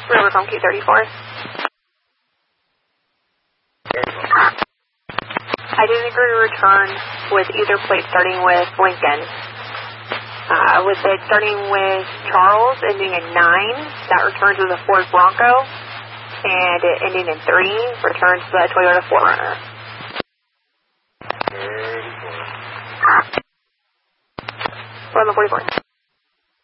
River from Q34. I didn't agree to return with either plate starting with Lincoln. With it starting with Charles ending in 9, that returns with a Ford Bronco, and it ending in 3 returns to the Toyota 4Runner. 1144.